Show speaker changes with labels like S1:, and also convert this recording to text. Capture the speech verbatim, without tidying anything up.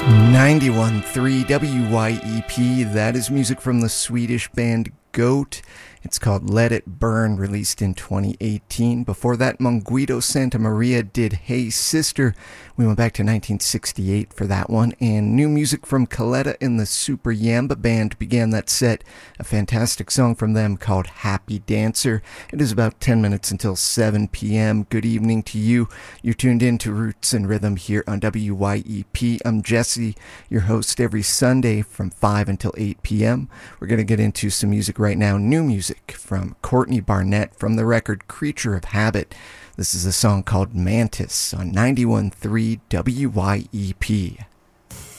S1: ninety-one point three W Y E P, that is music from the Swedish band Goat. It's called Let It Burn, released in twenty eighteen. Before that, Monguido Santa Maria did Hey Sister. We went back to nineteen sixty-eight for that one. And new music from Coletta and the Super Yamba Band began that set. A fantastic song from them called Happy Dancer. It is about ten minutes until seven p.m. Good evening to you. You're tuned in to Roots and Rhythm here on W Y E P. I'm Jesse, your host every Sunday from five until eight p.m. We're going to get into some music right now. New music from Courtney Barnett from the record Creature of Habit. This is a song called Mantis on ninety-one point three W Y E P.